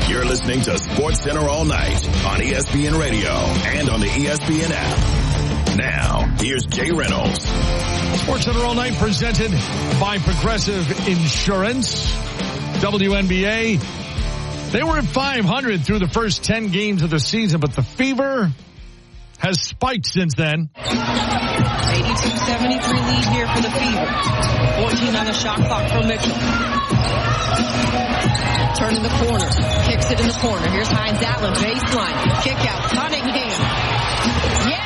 You're listening to SportsCenter All Night on ESPN Radio and on the ESPN app. Now, here's Jay Reynolds. SportsCenter All Night presented by Progressive Insurance. WNBA, they were at 500 through the first 10 games of the season, but the fever has spiked since then. 82-73 lead here for the Fever. 14 on the shot clock from Mitchell. Turn in the corner. Kicks it in the corner. Here's Hines Allen. Baseline. Kick out. Cunningham. Yeah!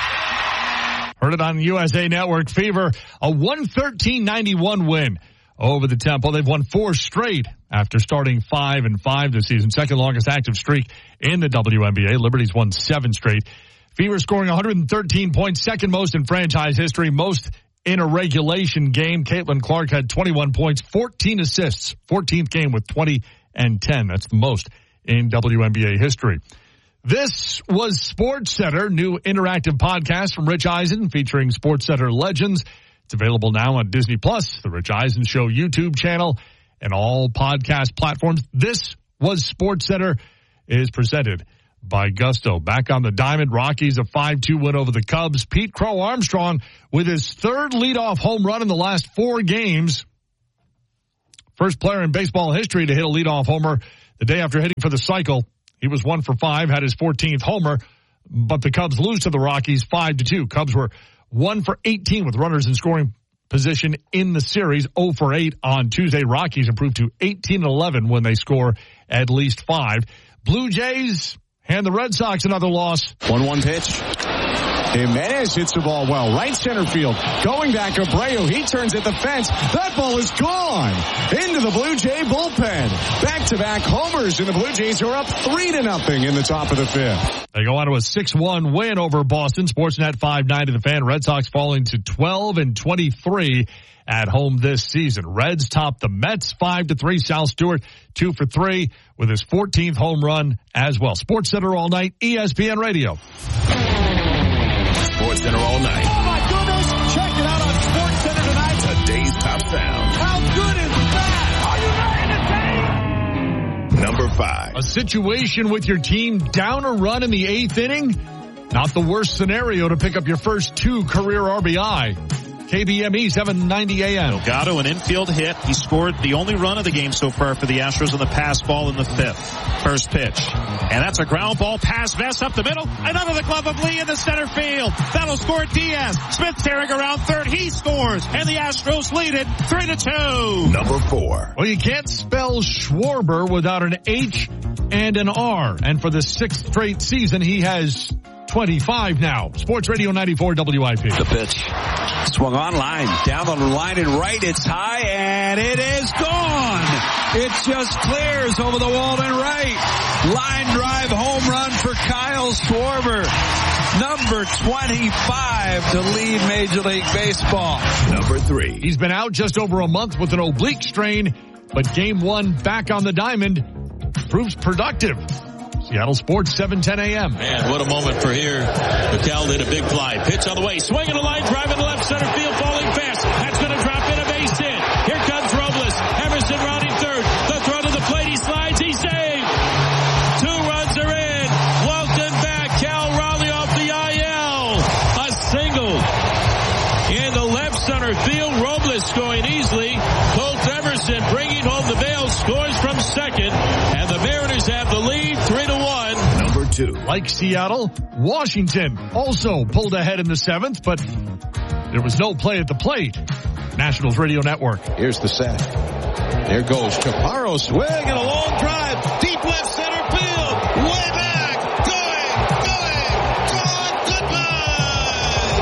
Heard it on USA Network. Fever, a 113-91 win over the Temple. They've won 4 straight after starting 5-5 this season. Second longest active streak in the WNBA. Liberty's won 7 straight. Fever scoring 113 points, second most in franchise history, most in a regulation game. Caitlin Clark had 21 points, 14 assists, 14th game with 20 and 10. That's the most in WNBA history. This was SportsCenter, new interactive podcast from Rich Eisen featuring SportsCenter legends. It's available now on Disney Plus, the Rich Eisen Show YouTube channel, and all podcast platforms. This was SportsCenter is presented by Gusto. Back on the diamond, Rockies a 5-2 win over the Cubs. Pete Crow Armstrong with his third leadoff home run in the last 4 games. First player in baseball history to hit a leadoff homer the day after hitting for the cycle. He was 1 for 5, had his 14th homer, but the Cubs lose to the Rockies 5-2. Cubs were 1 for 18 with runners in scoring position in the series, 0 for 8 on Tuesday. Rockies improved to 18-11 when they score at least 5. Blue Jays and the Red Sox another loss. 1-1 pitch. Jimenez hits the ball well. Right center field. Going back, Abreu. He turns at the fence. That ball is gone. Into the Blue Jay bullpen. Back-to-back homers, and the Blue Jays are up 3-0 in the top of the 5th. They go on to a 6-1 win over Boston. Sportsnet 5-9 to the Fan. Red Sox falling to 12-23 at home this season. Reds top the Mets 5-3. Sal Stewart 2 for 3 with his 14th home run as well. SportsCenter All Night, ESPN Radio. SportsCenter All Night. Oh my goodness! Check it out on SportsCenter tonight. Today's top sound. How good is that? Are you ready to take? Number 5. A situation with your team down a run in the 8th inning? Not the worst scenario to pick up your first 2 career RBI. KBME 790 AM. Delgado, an infield hit. He scored the only run of the game so far for the Astros on the pass ball in the 5th. First pitch. And that's a ground ball pass vest up the middle. Another the glove of Lee in the center field. That'll score Diaz. Smith tearing around third. He scores. And the Astros lead it 3-2. Number 4. Well, you can't spell Schwarber without an H and an R. And for the 6th straight season, he has 25 now. Sports Radio 94 WIP. The pitch. Swung on line. Down the line and right. It's high and it is gone. It just clears over the wall and right. Line drive home run for Kyle Schwarber. Number 25 to lead Major League Baseball. Number 3. He's been out just over a month with an oblique strain, but game 1 back on the diamond proves productive. Seattle Sports 710 AM. Man, what a moment for here. McCall did a big fly. Pitch on the way. Swinging a line drive in the left center field. Falling fast. That's going to drop in a base hit. Here comes Robles. Emerson rounding third. The throw to the plate. He slides. He's saved. 2 runs are in. Walton back. Cal Raleigh off the IL. A single in the left center field. Robles scoring easily. Colt Emerson bringing home the bail. Scores from second. And the Mariners have the lead 3-1. Number 2. Like Seattle, Washington also pulled ahead in the 7th, but there was no play at the plate. Nationals Radio Network. Here's the set. There goes Chaparro. Swing and a long drive. Deep left center field. Way back. Going. Gone. Goodbye.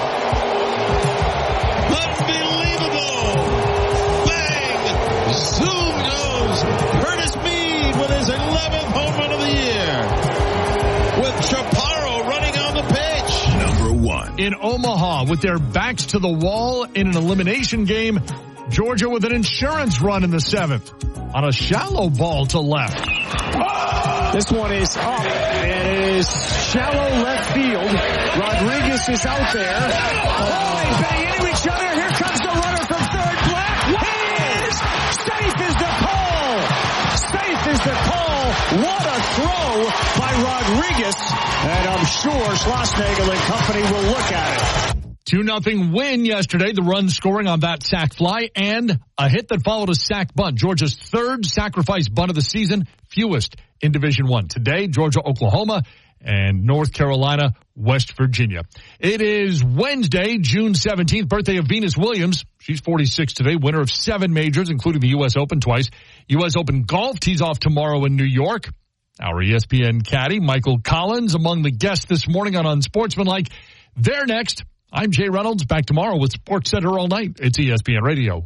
Unbelievable. Bang. Zoom goes Curtis Mead with his 11th home run of the year. With Chaparro running on the pitch. Number 1. In Omaha, with their backs to the wall in an elimination game, Georgia with an insurance run in the 7th on a shallow ball to left. This one is up, and it is shallow left field. Rodriguez is out there. Oh, they bang into each other. Here comes the runner from third. Black. He is safe is the call. Safe is the call. What a throw by Rodriguez. And I'm sure Schlossnagle and company will look at it. 2-0 win yesterday. The run scoring on that sac fly and a hit that followed a sac bunt. Georgia's third sacrifice bunt of the season, fewest in Division I. Today, Georgia, Oklahoma, and North Carolina, West Virginia. It is Wednesday, June 17th, birthday of Venus Williams. She's 46 today, winner of 7 majors, including the U.S. Open twice. U.S. Open golf tees off tomorrow in New York. Our ESPN caddy, Michael Collins, among the guests this morning on Unsportsmanlike. They're next. I'm Jay Reynolds, back tomorrow with Sports Center all night. It's ESPN Radio.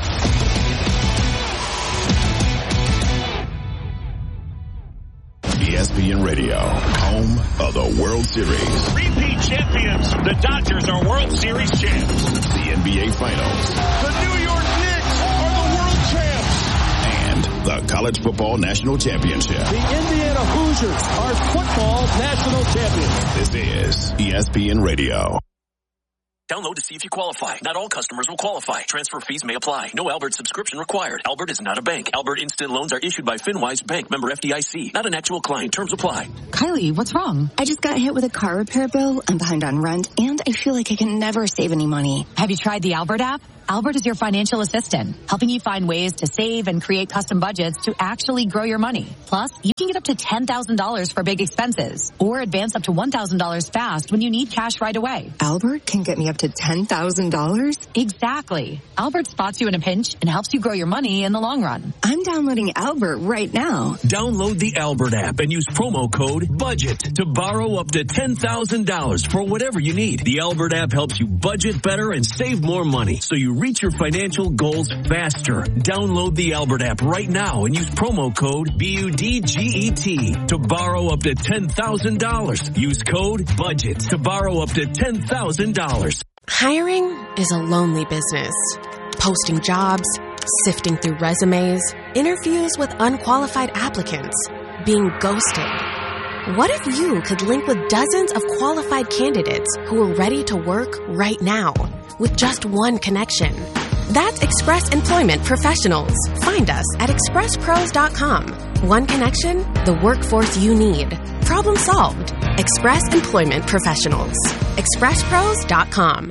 ESPN Radio, home of the World Series. Repeat champions. The Dodgers are World Series champs. The NBA Finals. The New York Knicks are the world champs. And the College Football National Championship. The Indiana Hoosiers are football national champions. This is ESPN Radio. Download to see if you qualify. Not all customers will qualify. Transfer fees may apply. No Albert subscription required. Albert is not a bank. Albert Instant Loans are issued by FinWise Bank, member FDIC. Not an actual client. Terms apply. Kylie, what's wrong? I just got hit with a car repair bill. I'm behind on rent, and I feel like I can never save any money. Have you tried the Albert app? Albert is your financial assistant, helping you find ways to save and create custom budgets to actually grow your money. Plus, you can get up to $10,000 for big expenses or advance up to $1,000 fast when you need cash right away. Albert can get me up to $10,000? Exactly. Albert spots you in a pinch and helps you grow your money in the long run. I'm downloading Albert right now. Download the Albert app and use promo code BUDGET to borrow up to $10,000 for whatever you need. The Albert app helps you budget better and save more money so you reach your financial goals faster. Download the Albert app right now and use promo code BUDGET to borrow up to $10,000. Use code BUDGET to borrow up to $10,000. Hiring is a lonely business. Posting jobs, sifting through resumes, interviews with unqualified applicants, being ghosted. What if you could link with dozens of qualified candidates who are ready to work right now with just one connection? That's Express Employment Professionals. Find us at expresspros.com. One connection, the workforce you need. Problem solved. Express Employment Professionals. expresspros.com.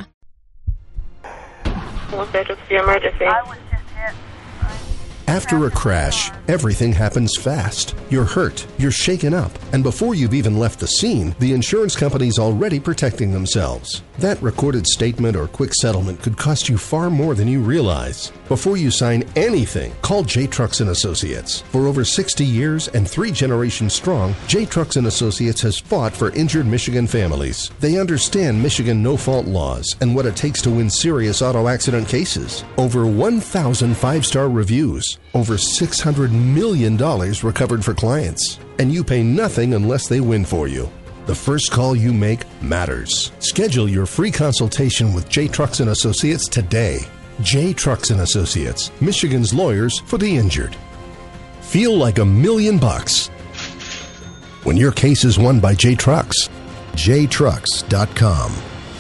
After a crash, everything happens fast. You're hurt, you're shaken up, and before you've even left the scene, the insurance company's already protecting themselves. That recorded statement or quick settlement could cost you far more than you realize. Before you sign anything, call J. Trucks & Associates. For over 60 years and 3 generations strong, J. Trucks & Associates has fought for injured Michigan families. They understand Michigan no-fault laws and what it takes to win serious auto accident cases. Over 1,000 5-star reviews. Over $600 million recovered for clients. And you pay nothing unless they win for you. The first call you make matters. Schedule your free consultation with J. Trucks & Associates today. J. Trucks & Associates, Michigan's lawyers for the injured. Feel like $1 million when your case is won by J. Trucks. JTrucks.com.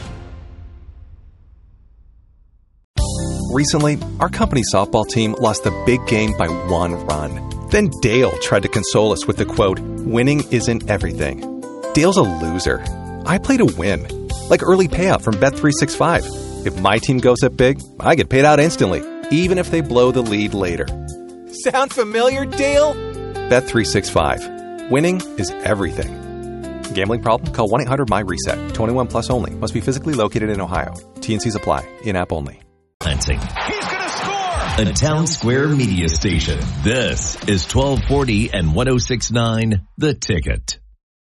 Recently, our company softball team lost the big game by 1 run. Then Dale tried to console us with the quote, "Winning isn't everything." Dale's a loser. I play to win. Like early payout from Bet365. If my team goes up big, I get paid out instantly, even if they blow the lead later. Sound familiar, Dale? Bet365. Winning is everything. Gambling problem? Call 1-800-MY-RESET. 21 plus only. Must be physically located in Ohio. T&Cs apply. In-app only. Lansing, He's going to score! a Town Square media station. This is 1240 and 106.9 The Ticket.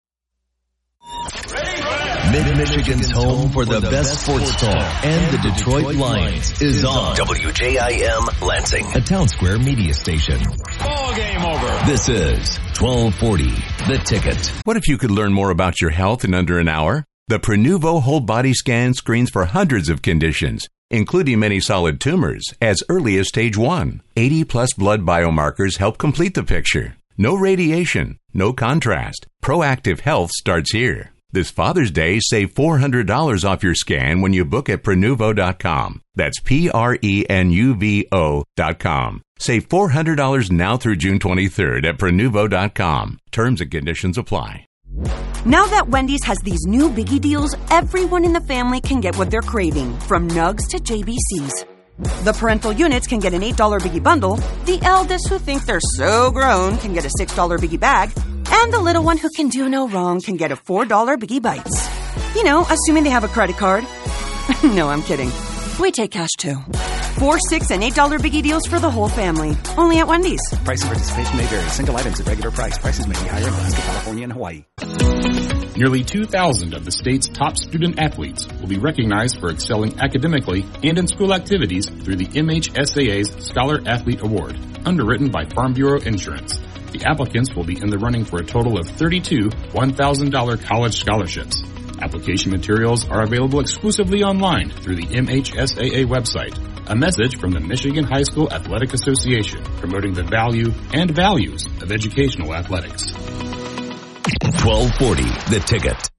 Mid-Michigan's home for the best sports talk and the Detroit Lions is on WJIM Lansing, a Town Square media station. Ball game over. This is 1240 The Ticket. What if you could learn more about your health in under an hour? The Prenuvo whole body scan screens for hundreds of conditions, including many solid tumors, as early as stage 1. 80-plus blood biomarkers help complete the picture. No radiation, no contrast. Proactive health starts here. This Father's Day, save $400 off your scan when you book at Prenuvo.com. That's Prenuvo.com. Save $400 now through June 23rd at Prenuvo.com. Terms and conditions apply. Now that Wendy's has these new biggie deals, everyone in the family can get what they're craving, from nugs to JBCs. The parental units can get an $8 biggie bundle, the eldest who think they're so grown can get a $6 biggie bag, and the little one who can do no wrong can get a $4 biggie bites. You know, assuming they have a credit card. No, I'm kidding. We take cash too. $4, $6, and $8 biggie deals for the whole family. Only at Wendy's. Price and participation may vary. Single items at regular price. Prices may be higher in Alaska, California, and Hawaii. Nearly 2,000 of the state's top student athletes will be recognized for excelling academically and in school activities through the MHSAA's Scholar Athlete Award, underwritten by Farm Bureau Insurance. The applicants will be in the running for a total of 32 $1,000 college scholarships. Application materials are available exclusively online through the MHSAA website. A message from the Michigan High School Athletic Association, promoting the value and values of educational athletics. 1240, The Ticket.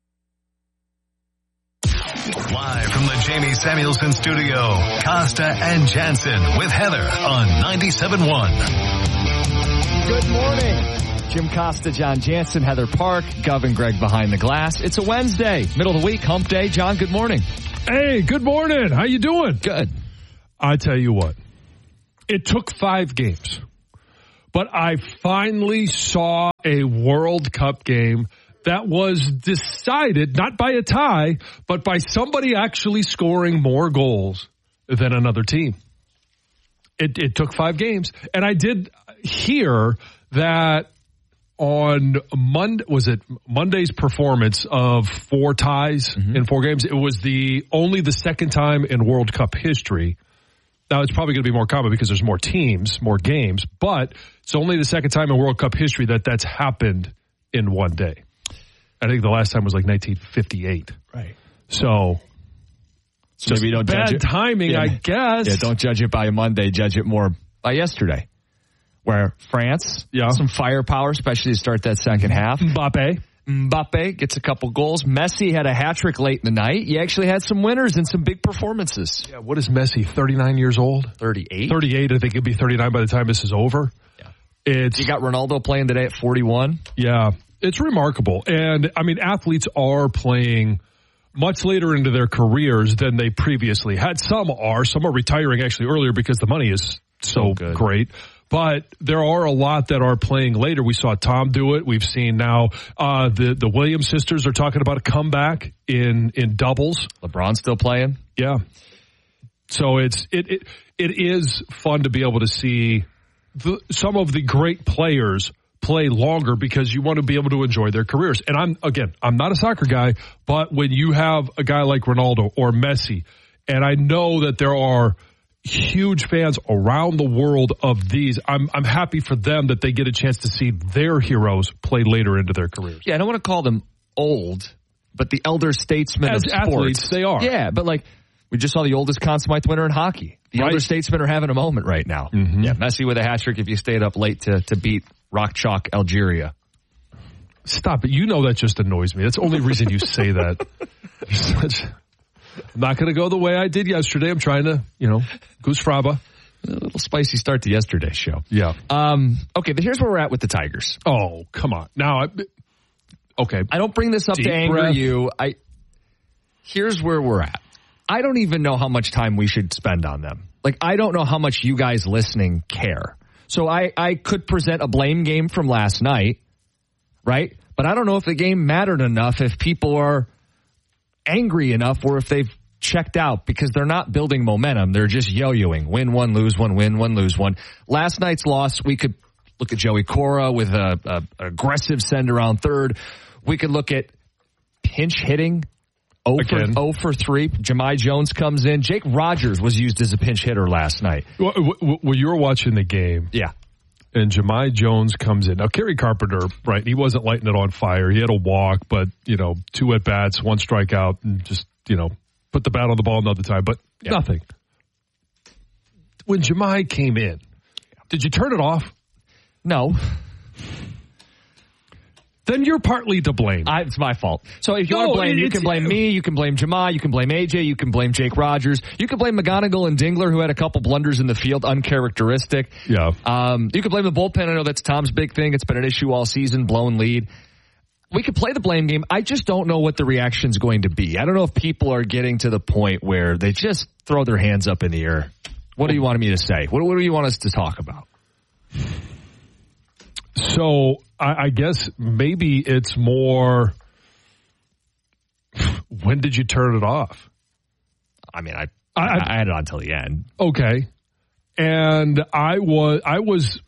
Live from the Jamie Samuelson studio, Costa and Jansen with Heather on 97.1. Good morning. Jim Costa, John Jansen, Heather Park, Gov and Greg behind the glass. It's a Wednesday, middle of the week, hump day. John, good morning. Hey, good morning. How you doing? Good. I tell you what, it took 5 games, but I finally saw a World Cup game that was decided not by a tie, but by somebody actually scoring more goals than another team. It took 5 games, and I did hear that on Monday, was it Monday's performance of 4 ties in 4 games? It was only the second time in World Cup history. Now, it's probably going to be more common because there's more teams, more games, but it's only the second time in World Cup history that's happened in one day. I think the last time was like 1958. Right. So maybe don't judge it. Bad timing, I guess. Yeah, don't judge it by Monday. Judge it more by yesterday, where France, some firepower, especially to start that second half. Mbappe gets a couple goals. Messi had a hat trick late in the night. You actually had some winners and some big performances. Yeah, what is Messi, 39 years old? 38. 38, I think he'll be 39 by the time this is over. Yeah. You got Ronaldo playing today at 41. Yeah, it's remarkable. And, I mean, athletes are playing much later into their careers than they previously had. Some are retiring actually earlier because the money is so great. But there are a lot that are playing later. We saw Tom do it. We've seen now the Williams sisters are talking about a comeback in doubles. LeBron's still playing. Yeah. So it is fun to be able to see some of the great players play longer because you want to be able to enjoy their careers. And I'm not a soccer guy, but when you have a guy like Ronaldo or Messi, and I know that there are huge fans around the world of these. I'm happy for them that they get a chance to see their heroes play later into their careers. Yeah, I don't want to call them old, but the elder statesmen as of sports. Athletes, they are. Yeah, but like we just saw the oldest Conn Smythe winner in hockey. The elder statesmen are having a moment right now. Mm-hmm. Yeah, Messi with a hat trick if you stayed up late to beat Rock Chalk Algeria. Stop it. You know that just annoys me. That's the only reason you say that. I'm not going to go the way I did yesterday. I'm trying to, goose fraba. A little spicy start to yesterday's show. Yeah. Okay, but here's where we're at with the Tigers. Oh, come on. Now, okay. I don't bring this up to anger you. Here's where we're at. I don't even know how much time we should spend on them. Like, I don't know how much you guys listening care. So I could present a blame game from last night, right? But I don't know if the game mattered enough, if people are angry enough, or if they've checked out because they're not building momentum. They're just yo-yoing. Win one, lose one, win one, lose one. Last night's loss, we could look at Joey Cora with a aggressive send around third. We could look at pinch hitting. 0 for 3. Jahmai Jones comes in. Jake Rogers was used as a pinch hitter last night. Well, you were watching the game. Yeah. And Jahmai Jones comes in. Now, Kerry Carpenter, right, he wasn't lighting it on fire. He had a walk, but, 2 at-bats, 1 strikeout, and just, put the bat on the ball another time. But nothing. When Jahmai came in, did you turn it off? No. then you're partly to blame. It's my fault. So if you want to blame, you can blame me, you can blame Jemai, you can blame AJ, you can blame Jake Rogers, you can blame McGonigal and Dingler, who had a couple blunders in the field, uncharacteristic. Yeah. You can blame the bullpen. I know that's Tom's big thing. It's been an issue all season, blown lead. We could play the blame game. I just don't know what the reaction's going to be. I don't know if people are getting to the point where they just throw their hands up in the air. What do you want me to say? What do you want us to talk about? So I guess maybe it's more, when did you turn it off? I mean, I had it on until the end. Okay. And I was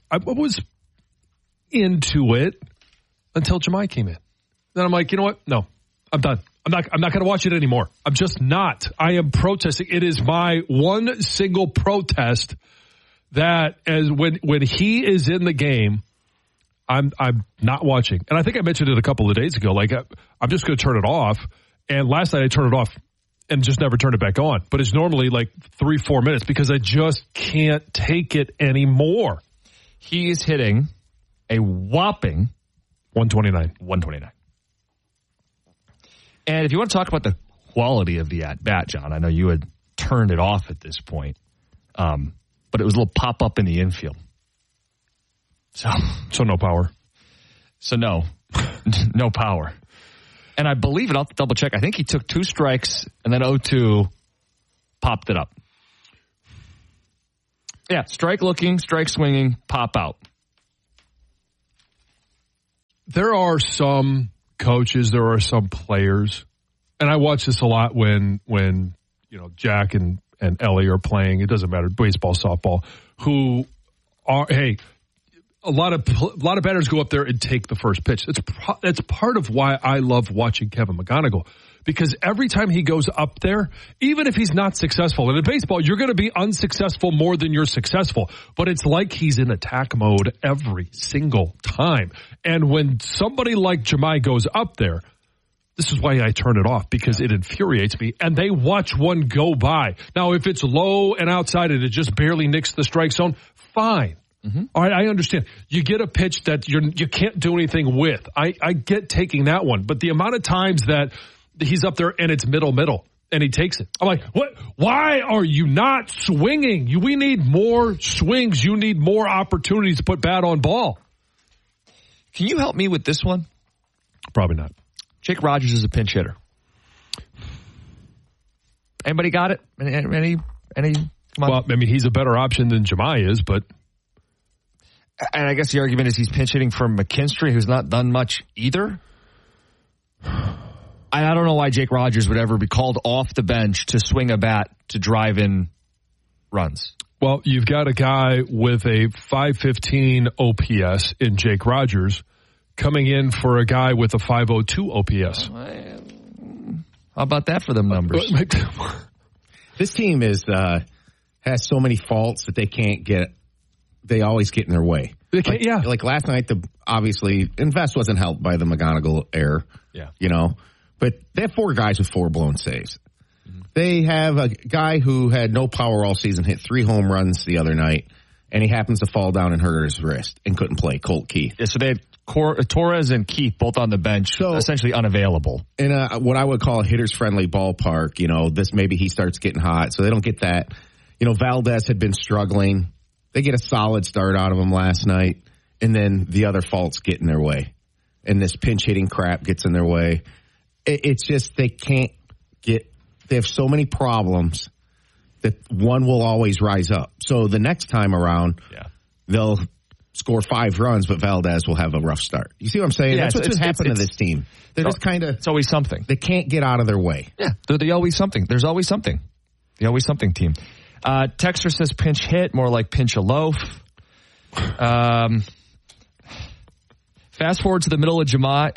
into it until Jemai came in. Then I'm like, you know what? No, I'm done. I'm not going to watch it anymore. I'm just not. I am protesting. It is my one single protest that as when he is in the game, I'm not watching. And I think I mentioned it a couple of days ago. Like, I'm just going to turn it off. And last night I turned it off and just never turned it back on. But it's normally like 3-4 minutes because I just can't take it anymore. He is hitting a whopping 129. And if you want to talk about the quality of the at-bat, John, I know you had turned it off at this point. But it was a little pop-up in the infield. So no power. So no power. And I believe it, I'll have to double check. I think he took 2 strikes and then 0-2 popped it up. Yeah, strike looking, strike swinging, pop out. There are some coaches, there are some players, and I watch this a lot when Jack and Ellie are playing. It doesn't matter, baseball, softball, who are, a lot of batters go up there and take the first pitch. That's part of why I love watching Kevin McGonigal, because every time he goes up there, even if he's not successful, and in baseball, you're going to be unsuccessful more than you're successful, but it's like he's in attack mode every single time. And when somebody like Jemai goes up there, this is why I turn it off, because it infuriates me, and they watch one go by. Now, if it's low and outside and it just barely nicks the strike zone, fine. Mm-hmm. All right, I understand. You get a pitch that you can't do anything with. I get taking that one, but the amount of times that he's up there and it's middle, and he takes it, I'm like, what? Why are you not swinging? We need more swings. You need more opportunities to put bat on ball. Can you help me with this one? Probably not. Jake Rogers is a pinch hitter. Anybody got it? Any? Come on. Well, I mean, he's a better option than Jemai is, but. And I guess the argument is he's pinch hitting for McKinstry, who's not done much either. I don't know why Jake Rogers would ever be called off the bench to swing a bat to drive in runs. Well, you've got a guy with a 515 OPS in Jake Rogers coming in for a guy with a 502 OPS. How about that for them numbers? This team has so many faults that they always get in their way. Like last night, obviously, Invest wasn't helped by the McGonigal error. Yeah. But they have 4 guys with 4 blown saves. Mm-hmm. They have a guy who had no power all season, hit 3 home runs the other night, and he happens to fall down and hurt his wrist and couldn't play, Colt Keith. Yeah, so they had Torres and Keith both on the bench, essentially unavailable. In what I would call a hitters-friendly ballpark, maybe he starts getting hot, so they don't get that. Valdez had been struggling. They get a solid start out of him last night, and then the other faults get in their way. And this pinch hitting crap gets in their way. It's just they have so many problems that one will always rise up. So the next time around, they'll score 5 runs, but Valdez will have a rough start. You see what I'm saying? Yeah, that's what's happened to this team. They're just kind of... It's always something. They can't get out of their way. Yeah, they're always something. There's always something. The always something team. Texter says pinch hit, more like pinch a loaf. Fast forward to the middle of July.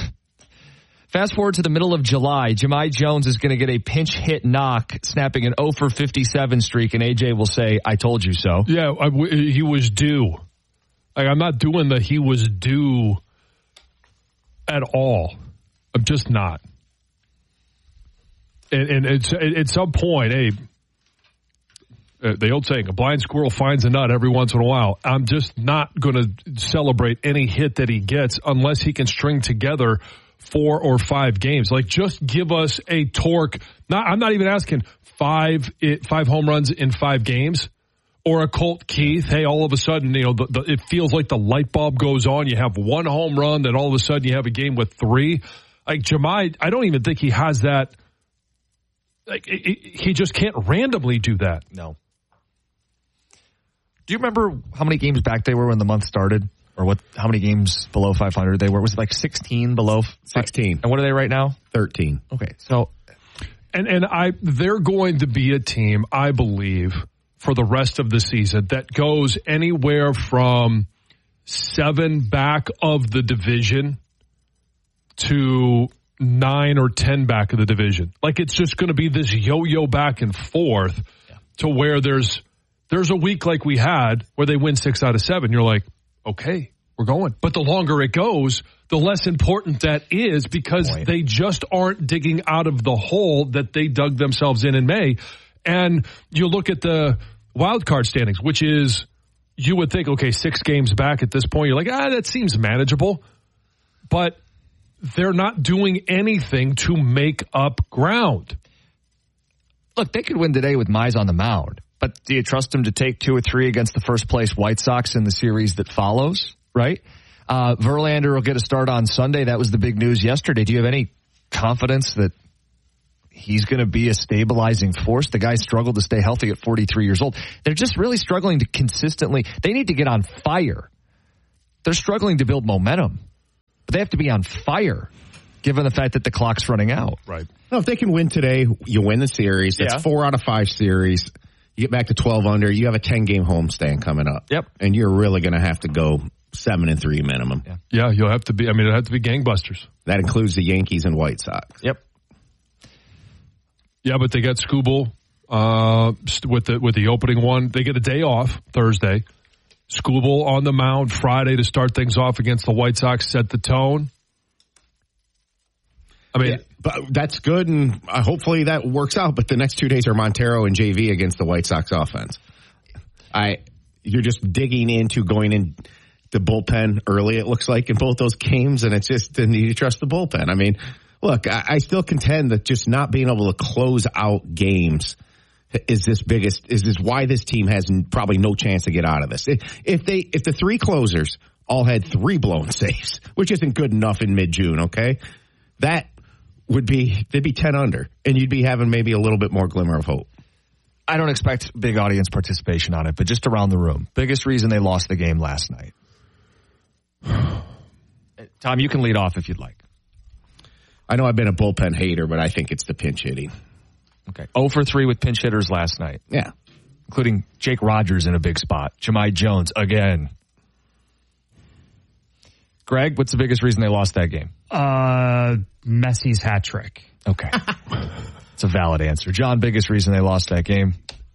Jemai Jones is going to get a pinch hit knock, snapping an 0 for 57 streak, and AJ will say, "I told you so." Yeah, he was due. I'm not doing the he was due at all. I'm just not. And it's at some point, the old saying, a blind squirrel finds a nut every once in a while. I'm just not going to celebrate any hit that he gets unless he can string together 4 or 5 games. Like, just give us a torque. I'm not even asking 5 home runs in 5 games. Or a Colt Keith, hey, all of a sudden, it feels like the light bulb goes on. You have 1 home run, then all of a sudden you have a game with 3. Like Jahmai, I don't even think he has that. Like, he just can't randomly do that. No. Do you remember how many games back they were when the month started? Or how many games below 500 they were? Was it like 16 below? 16. And what are they right now? 13. Okay, so. And they're going to be a team, I believe, for the rest of the season that goes anywhere from 7 back of the division to 9 or 10 back of the division. Like, it's just going to be this yo-yo back and forth to where there's a week like we had where they win 6 out of 7. You're like, okay, we're going. But the longer it goes, the less important that is because they just aren't digging out of the hole that they dug themselves in May. And you look at the wild card standings, which is, you would think, okay, 6 games back at this point. You're like, that seems manageable. But they're not doing anything to make up ground. Look, they could win today with Mize on the mound. But do you trust them to take 2 or 3 against the first place White Sox in the series that follows, right? Verlander will get a start on Sunday. That was the big news yesterday. Do you have any confidence that he's going to be a stabilizing force? The guy struggled to stay healthy at 43 years old. They're just really struggling to consistently. They need to get on fire. They're struggling to build momentum. But they have to be on fire, given the fact that the clock's running out. Right. No, if they can win today, you win the series. That's 4 out of 5 series. You get back to 12 under. You have a 10-game homestand coming up. Yep. And you're really going to have to go 7-3 minimum. Yeah, you'll have to be. It'll have to be gangbusters. That includes the Yankees and White Sox. Yep. Yeah, but they got Skubal with the opening one. They get a day off Thursday. Skubal on the mound Friday to start things off against the White Sox, set the tone. I mean, but that's good, and hopefully that works out. But the next 2 days are Montero and JV against the White Sox offense. You're just digging into going in the bullpen early, it looks like, in both those games, and it's just you need to trust the bullpen. I mean, look, I still contend that just not being able to close out games is why this team has probably no chance to get out of this. If the 3 closers all had 3 blown saves, which isn't good enough in mid-June, okay, they'd be 10 under, and you'd be having maybe a little bit more glimmer of hope. I don't expect big audience participation on it, but just around the room. Biggest reason they lost the game last night. Tom, you can lead off if you'd like. I know I've been a bullpen hater, but I think it's the pinch hitting. Okay. 0 for 3 with pinch hitters last night. Yeah. Including Jake Rogers in a big spot. Jahmai Jones again. Greg, what's the biggest reason they lost that game? Messi's hat trick. Okay. It's a valid answer. John, biggest reason they lost that game?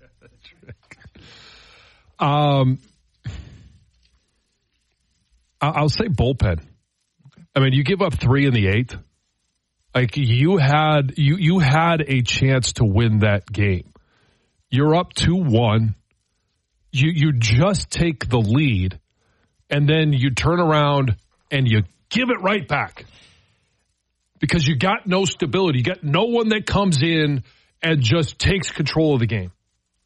I'll say bullpen. I mean, you give up 3 in the 8th. Like, you had a chance to win that game. You're up 2-1. You just take the lead, and then you turn around and you give it right back. Because you got no stability. You got no one that comes in and just takes control of the game.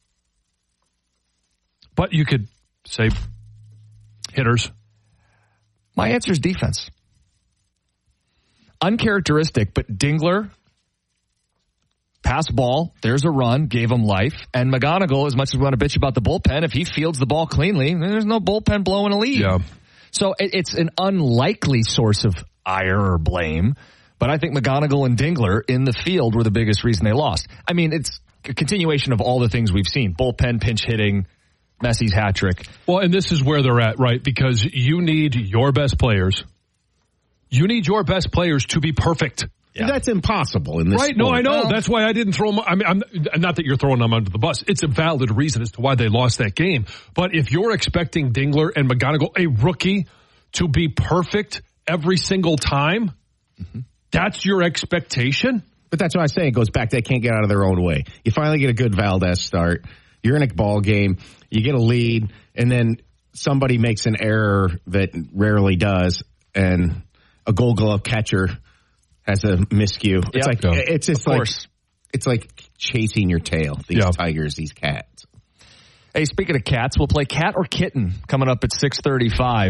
But you could say hitters. My answer is defense. Uncharacteristic, but Dingler, pass ball, there's a run, gave him life. And McGonigal, as much as we want to bitch about the bullpen, if he fields the ball cleanly, there's no bullpen blowing a lead. Yeah. So it's an unlikely source of ire or blame. But I think McGonigal and Dingler in the field were the biggest reason they lost. I mean, it's a continuation of all the things we've seen. Bullpen, pinch hitting, Messi's hat trick. Well, and this is where they're at, right? Because you need your best players. You need your best players to be perfect. Yeah. That's impossible in this sport. No, I know. Well, that's why I didn't throw them. I mean, not that you're throwing them under the bus. It's a valid reason as to why they lost that game. But if you're expecting Dingler and McGonigal, a rookie, to be perfect every single time, that's your expectation? But that's why I say it goes back. They can't get out of their own way. You finally get a good Valdez start. You're in a ball game, you get a lead, and then somebody makes an error that rarely does, and a Gold Glove catcher has a miscue. It's it's just like it's like chasing your tail. These tigers, these cats. Hey, speaking of cats, we'll play Cat or Kitten coming up at 6:35.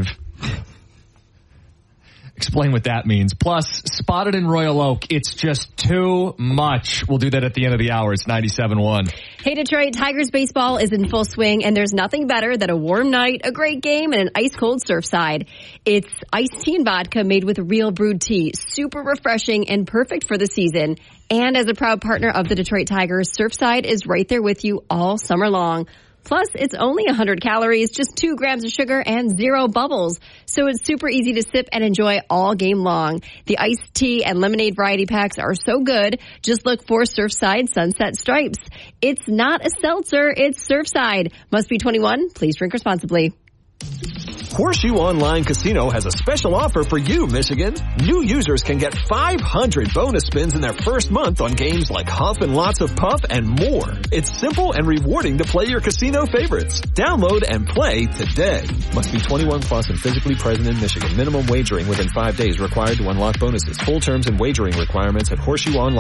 Explain what that means. Plus, Spotted in Royal Oak. It's just too much. We'll do that at the end of the hour. It's 97.1. Hey, Detroit, Tigers baseball is in full swing, and there's nothing better than a warm night, a great game, and an ice-cold Surfside. It's iced tea and vodka made with real brewed tea. Super refreshing and perfect for the season. And as a proud partner of the Detroit Tigers, Surfside is right there with you all summer long. Plus, it's only 100 calories, just 2 grams of sugar, and 0 bubbles. So it's super easy to sip and enjoy all game long. The iced tea and lemonade variety packs are so good. Just look for Surfside Sunset Stripes. It's not a seltzer, it's Surfside. Must be 21. Please drink responsibly. Horseshoe Online Casino has a special offer for you, Michigan. New users can get 500 bonus spins in their first month on games like Huff and Lots of Puff and more. It's simple and rewarding to play your casino favorites. Download and play today. Must be 21 plus and physically present in Michigan. Minimum wagering within 5 days required to unlock bonuses. Full terms and wagering requirements at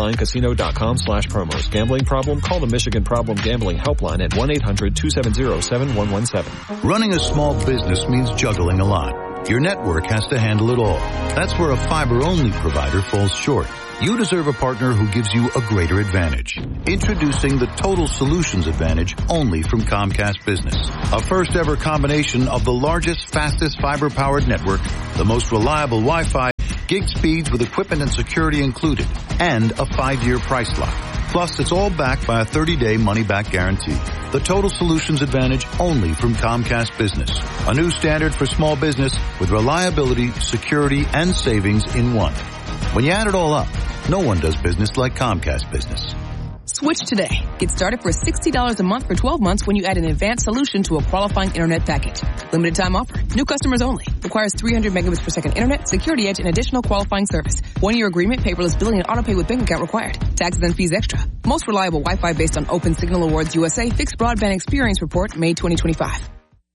horseshoeonlinecasino.com/promos. Gambling problem? Call the Michigan Problem Gambling Helpline at 1-800-270-7117. Running a small business means juggling a lot. Your network has to handle it all. That's where a fiber-only provider falls short. You deserve a partner who gives you a greater advantage. Introducing the Total Solutions Advantage only from Comcast Business. A first-ever combination of the largest, fastest fiber-powered network, the most reliable Wi-Fi, gig speeds with equipment and security included, and a 5-year price lock. Plus, it's all backed by a 30-day money-back guarantee. The Total Solutions Advantage only from Comcast Business. A new standard for small business with reliability, security, and savings in one. When you add it all up, no one does business like Comcast Business. Switch today. Get started for $60 a month for 12 months when you add an advanced solution to a qualifying internet package. Limited time offer. New customers only. Requires 300 megabits per second internet, security edge, and additional qualifying service. 1-year agreement, paperless billing, and autopay with bank account required. Taxes and fees extra. Most reliable Wi-Fi based on Open Signal Awards USA Fixed Broadband Experience Report, May 2025.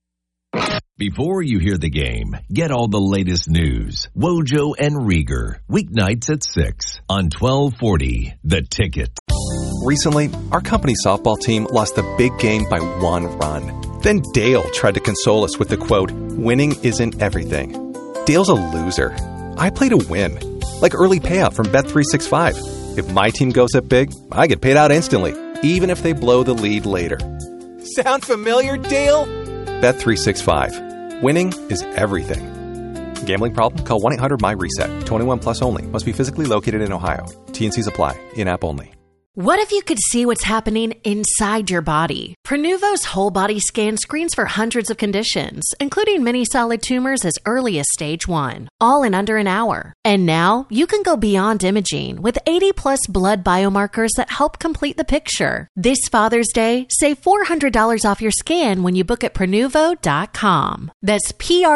Before you hear the game, get all the latest news. Wojo and Rieger, weeknights at 6 on 1240 The Ticket. Recently, our company softball team lost the big game by 1 run. Then Dale tried to console us with the quote, "Winning isn't everything." Dale's a loser. I play to win. Like early payout from Bet365. If my team goes up big, I get paid out instantly, even if they blow the lead later. Sound familiar, Dale? Bet365. Winning is everything. Gambling problem? Call 1-800-MY-RESET. 21 plus only. Must be physically located in Ohio. T&Cs apply. In-app only. What if you could see what's happening inside your body? Prenuvo's whole body scan screens for hundreds of conditions, including many solid tumors as early as stage 1, all in under an hour. And now you can go beyond imaging with 80 plus blood biomarkers that help complete the picture. This Father's Day, save $400 off your scan when you book at Prenuvo.com. That's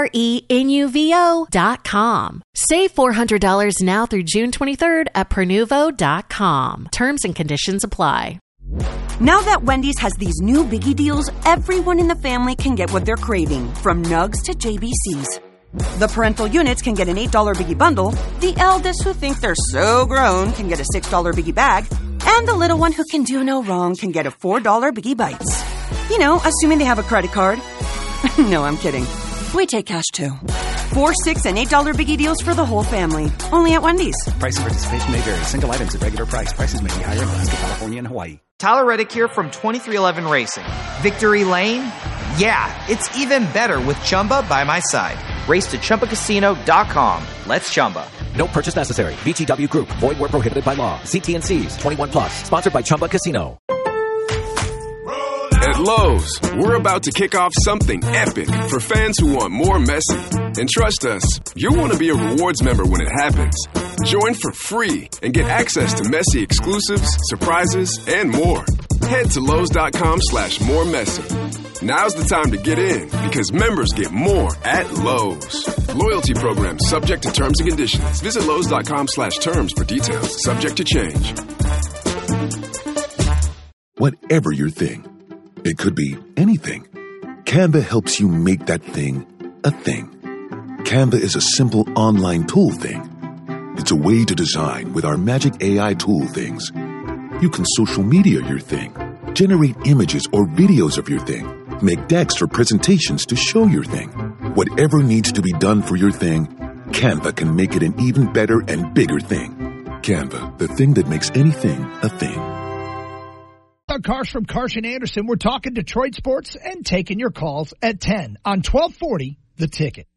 Prenuvo.com. Save $400 now through June 23rd at Prenuvo.com. Terms and conditions apply. Now that Wendy's has these new biggie deals, everyone in the family can get what they're craving, from Nugs to JBCs. The parental units can get an $8 biggie bundle, the eldest who think they're so grown can get a $6 biggie bag, and the little one who can do no wrong can get a $4 biggie bites. You know, assuming they have a credit card. No, I'm kidding. We take cash too. 4, 6, and $8 biggie deals for the whole family. Only at Wendy's. Price and participation may vary. Single items at regular price. Prices may be higher in Alaska, California, and Hawaii. Tyler Reddick here from 2311 Racing. Victory Lane? Yeah, it's even better with Chumba by my side. Race to ChumbaCasino.com. Let's Chumba. No purchase necessary. VGW Group. Void where prohibited by law. See T&Cs. 21 plus. Sponsored by Chumba Casino. At Lowe's, we're about to kick off something epic for fans who want more Messi. And trust us, you'll want to be a rewards member when it happens. Join for free and get access to Messi exclusives, surprises, and more. Head to Lowe's.com/moremessy. Now's the time to get in because members get more at Lowe's. Loyalty program subject to terms and conditions. Visit Lowe's.com/terms for details. Subject to change. Whatever your thing, It could be anything. Canva helps you make that thing a thing. Canva is a simple online tool thing. It's a way to design with our magic AI tool things. You can social media your thing, generate images or videos of your thing, make decks or presentations to show your thing. Whatever needs to be done for your thing, Canva can make it an even better and bigger thing. Canva, the thing that makes anything a thing. Cars from Karsch and Anderson. We're talking Detroit sports and taking your calls at 10 on 1240 The Ticket.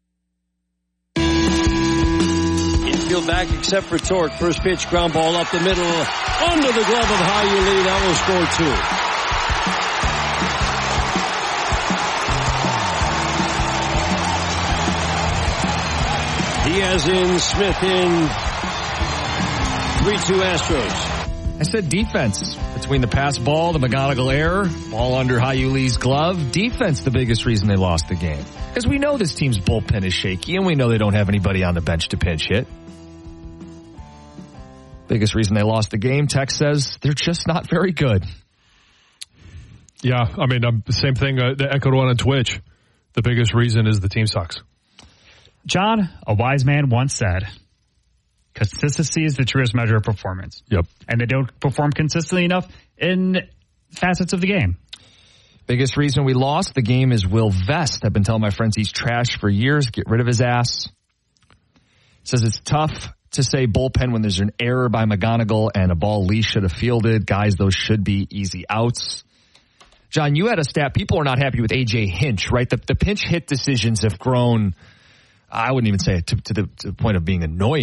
Infield back except for Torque. First pitch, ground ball up the middle. Under the glove of Haiuli. That will score two. Diaz in, Smith in. 3-2 Astros. I said defense. Between the pass ball, the McGonigal error, ball under Haiuli's glove. Defense, the biggest reason they lost the game. Because we know this team's bullpen is shaky, and we know they don't have anybody on the bench to pinch hit. Biggest reason they lost the game, Tex says, they're just not very good. Yeah, I mean, the same thing that echoed on Twitch. The biggest reason is the team sucks. John, a wise man once said, consistency is the truest measure of performance. Yep. And they don't perform consistently enough in facets of the game. Biggest reason we lost the game is Will Vest. I've been telling my friends he's trash for years. Get rid of his ass. Says it's tough to say bullpen when there's an error by McGonigal and a ball Lee should have fielded. Guys, those should be easy outs. John, you had a stat. People are not happy with A.J. Hinch, right? The pinch hit decisions have grown, I wouldn't even say it to the point of being annoying.